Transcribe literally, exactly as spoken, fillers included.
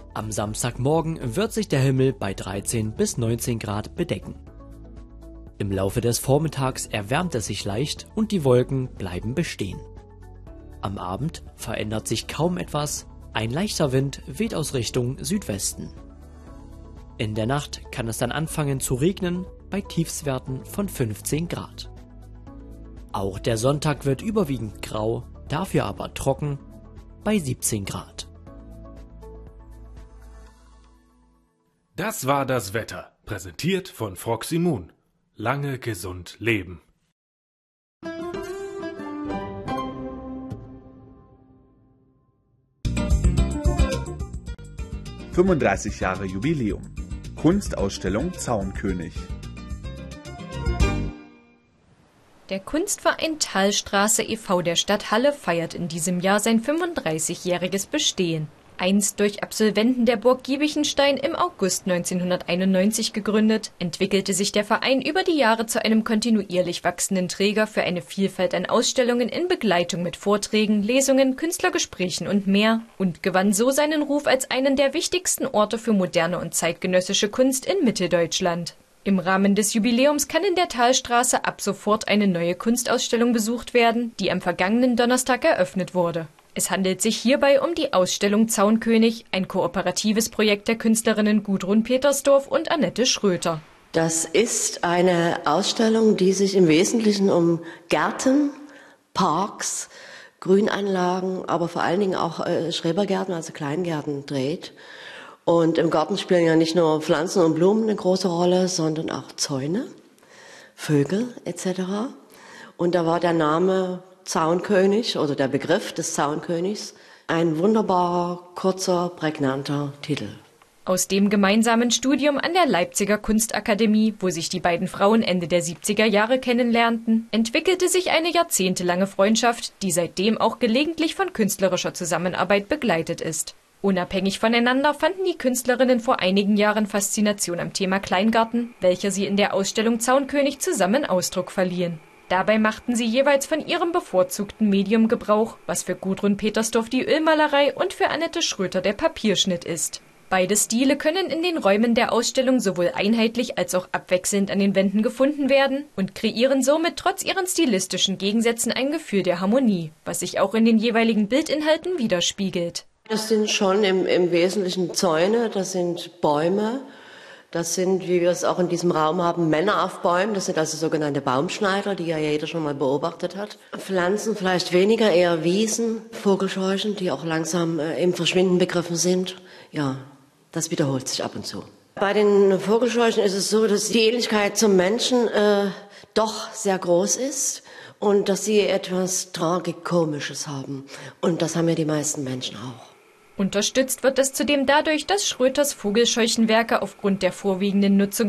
Am Samstagmorgen wird sich der Himmel bei dreizehn bis neunzehn Grad bedecken. Im Laufe des Vormittags erwärmt es sich leicht und die Wolken bleiben bestehen. Am Abend verändert sich kaum etwas, ein leichter Wind weht aus Richtung Südwesten. In der Nacht kann es dann anfangen zu regnen bei Tiefstwerten von fünfzehn Grad. Auch der Sonntag wird überwiegend grau, dafür aber trocken bei siebzehn Grad. Das war das Wetter, präsentiert von Froximmun. Lange gesund leben. fünfunddreißig Jahre Jubiläum. Kunstausstellung Zaunkönig. Der Kunstverein Thalstraße e V der Stadt Halle feiert in diesem Jahr sein fünfunddreißigjähriges Bestehen. Einst durch Absolventen der Burg Giebichenstein im August neunzehnhunderteinundneunzig gegründet, entwickelte sich der Verein über die Jahre zu einem kontinuierlich wachsenden Träger für eine Vielfalt an Ausstellungen in Begleitung mit Vorträgen, Lesungen, Künstlergesprächen und mehr und gewann so seinen Ruf als einen der wichtigsten Orte für moderne und zeitgenössische Kunst in Mitteldeutschland. Im Rahmen des Jubiläums kann in der Thalstraße ab sofort eine neue Kunstausstellung besucht werden, die am vergangenen Donnerstag eröffnet wurde. Es handelt sich hierbei um die Ausstellung Zaunkönig, ein kooperatives Projekt der Künstlerinnen Gudrun Petersdorf und Annette Schröter. Das ist eine Ausstellung, die sich im Wesentlichen um Gärten, Parks, Grünanlagen, aber vor allen Dingen auch äh, Schrebergärten, also Kleingärten dreht. Und im Garten spielen ja nicht nur Pflanzen und Blumen eine große Rolle, sondern auch Zäune, Vögel et cetera. Und da war der Name Zaunkönig oder der Begriff des Zaunkönigs ein wunderbarer, kurzer, prägnanter Titel. Aus dem gemeinsamen Studium an der Leipziger Kunstakademie, wo sich die beiden Frauen Ende der siebziger Jahre kennenlernten, entwickelte sich eine jahrzehntelange Freundschaft, die seitdem auch gelegentlich von künstlerischer Zusammenarbeit begleitet ist. Unabhängig voneinander fanden die Künstlerinnen vor einigen Jahren Faszination am Thema Kleingarten, welcher sie in der Ausstellung Zaunkönig zusammen Ausdruck verliehen. Dabei machten sie jeweils von ihrem bevorzugten Medium Gebrauch, was für Gudrun Petersdorf die Ölmalerei und für Annette Schröter der Papierschnitt ist. Beide Stile können in den Räumen der Ausstellung sowohl einheitlich als auch abwechselnd an den Wänden gefunden werden und kreieren somit trotz ihren stilistischen Gegensätzen ein Gefühl der Harmonie, was sich auch in den jeweiligen Bildinhalten widerspiegelt. Das sind schon im, im Wesentlichen Zäune, das sind Bäume. Das sind, wie wir es auch in diesem Raum haben, Männer auf Bäumen. Das sind also sogenannte Baumschneider, die ja jeder schon mal beobachtet hat. Pflanzen vielleicht weniger, eher Wiesen, Vogelscheuchen, die auch langsam äh, im Verschwinden begriffen sind. Ja, das wiederholt sich ab und zu. Bei den Vogelscheuchen ist es so, dass die Ähnlichkeit zum Menschen äh, doch sehr groß ist und dass sie etwas Tragikomisches haben. Und das haben ja die meisten Menschen auch. Unterstützt wird es zudem dadurch, dass Schröters Vogelscheuchenwerke aufgrund der vorwiegenden Nutzung